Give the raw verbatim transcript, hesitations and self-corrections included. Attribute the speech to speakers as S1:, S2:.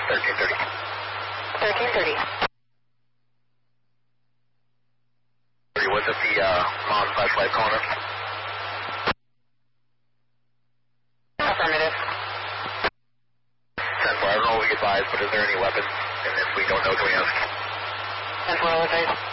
S1: thirteen thirty.
S2: thirteen thirty.
S1: Was it the uh, mountain flashlight corner?
S2: Affirmative.
S1: ten four, I don't know what we advise, but is there any weapons? And if we don't know, can we ask?
S2: ten four, advise.